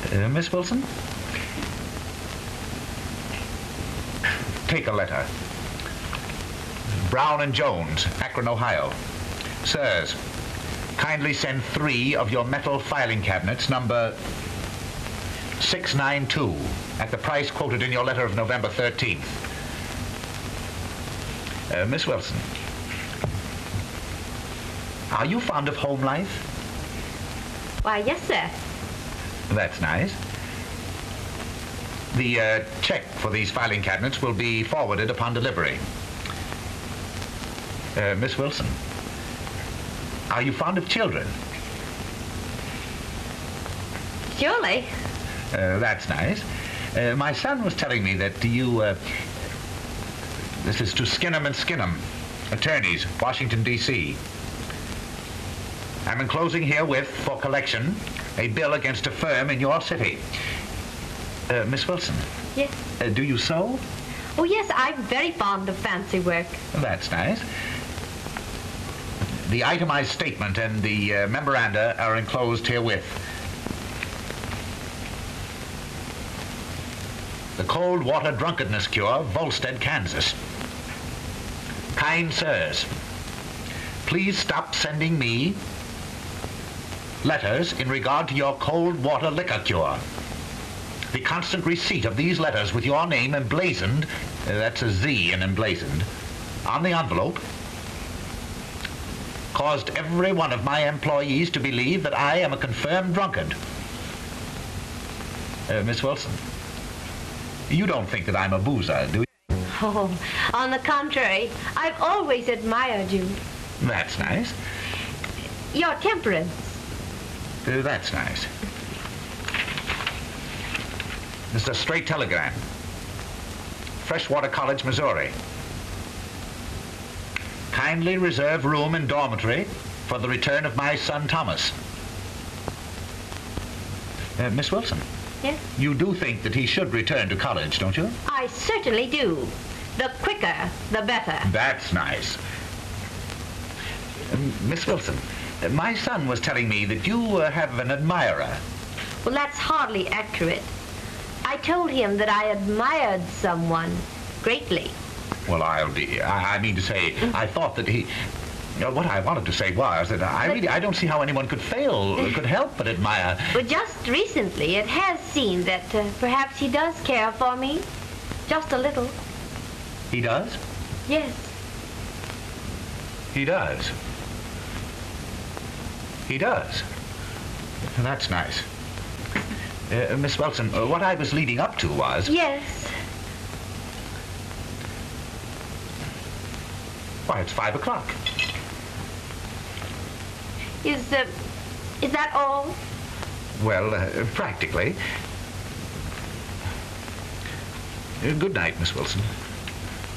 Miss Wilson? Take a letter. Brown and Jones, Akron, Ohio. Sirs, kindly send 3 of your metal filing cabinets, number 692, at the price quoted in your letter of November 13th. Miss Wilson, are you fond of home life? Why, yes, sir. That's nice. The check for these filing cabinets will be forwarded upon delivery. Miss Wilson, are you fond of children? Surely. That's nice. My son was telling me that you, this is to Skinnem and Skinnem, attorneys, Washington, D.C. I'm enclosing herewith for collection a bill against a firm in your city. Miss Wilson. Yes. Do you sew? Oh, yes, I'm very fond of fancy work. That's nice. The itemized statement and the memoranda are enclosed herewith. The Cold Water Drunkenness Cure, Volstead, Kansas. Kind sirs, please stop sending me letters in regard to your cold water liquor cure. The constant receipt of these letters with your name emblazoned, that's a Z in emblazoned, on the envelope, caused every one of my employees to believe that I am a confirmed drunkard. Miss Wilson, you don't think that I'm a boozer, do you? Oh, on the contrary, I've always admired you. That's nice. Your temperance. That's nice. This is a straight telegram. Freshwater College, Missouri. Kindly reserve room in dormitory for the return of my son, Thomas. Miss Wilson? Yes? You do think that he should return to college, don't you? I certainly do. The quicker, the better. That's nice. Miss Wilson, my son was telling me that you have an admirer. Well, that's hardly accurate. I told him that I admired someone greatly. Well, I mean to say, I thought that he... what I wanted to say was that I don't see how anyone could help but admire... But just recently, it has seemed that perhaps he does care for me. Just a little. He does? Yes. He does. He does. That's nice. Miss Wilson, what I was leading up to was... Yes. Why, it's 5 o'clock. Is that all? Well, practically. Good night, Miss Wilson.